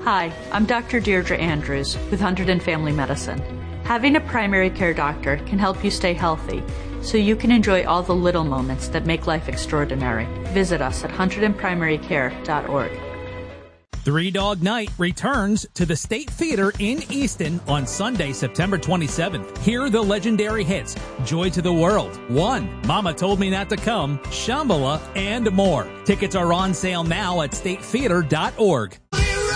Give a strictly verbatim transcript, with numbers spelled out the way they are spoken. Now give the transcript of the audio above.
Hi, I'm Doctor Deirdre Andrews with Hunterdon Family Medicine. Having a primary care doctor can help you stay healthy, so you can enjoy all the little moments that make life extraordinary. Visit us at hunterdon primary care dot org. Three Dog Night returns to the State Theater in Easton on Sunday, September twenty-seventh. Hear the legendary hits, Joy to the World, One, Mama Told Me Not to Come, Shambhala, and more. Tickets are on sale now at state theater dot org.